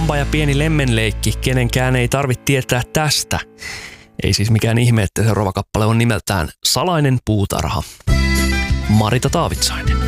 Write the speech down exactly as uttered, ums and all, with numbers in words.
Vampa ja pieni lemmenleikki, kenenkään ei tarvitse tietää tästä. Ei siis mikään ihme, että seuraava kappale on nimeltään Salainen puutarha. Marita Taavitsainen.